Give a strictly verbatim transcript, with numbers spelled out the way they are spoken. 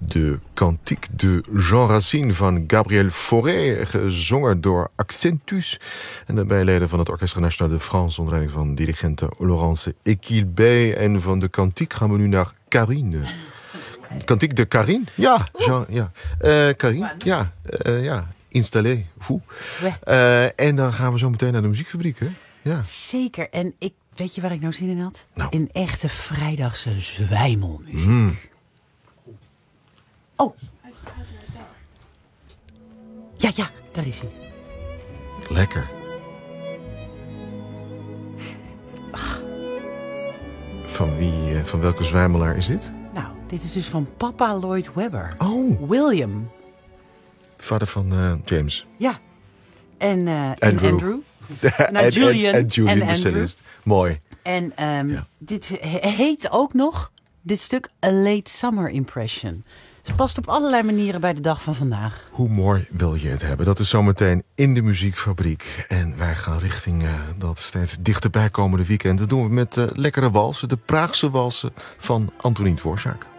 de Cantique de Jean Racine van Gabriel Fauré, gezongen door Accentus. En de bijleden van het Orchestre National de France onder leiding van dirigente Laurence Equilbé. En van de Cantique gaan we nu naar Carine. Cantique de Carine? Ja, Jean, ja. Uh, Carine, ja, uh, ja. Installé, vous. Uh, en dan gaan we zo meteen naar de muziekfabriek, hè? Ja. Zeker. En ik, weet je waar ik nou zin in had? Nou. In echte vrijdagse zwijmelmuziek. Mm. Oh. Ja, ja, daar is hij. Lekker. Ach. Van wie, uh, van welke zwijmelaar is dit? Nou, dit is dus van papa Lloyd Webber. Oh. William. Vader van uh, James. Ja. En, uh, Andrew. en Andrew. Nou, en, Julian en, en Julian, en de cellist. Mooi. En um, Ja. dit he- heet ook nog, dit stuk, A Late Summer Impression. Het past op allerlei manieren bij de dag van vandaag. Hoe mooi wil je het hebben? Dat is zometeen in de muziekfabriek. En wij gaan richting uh, dat steeds dichterbij komende weekend. Dat doen we met uh, lekkere walsen. De Praagse walsen van Antonie Dvorak.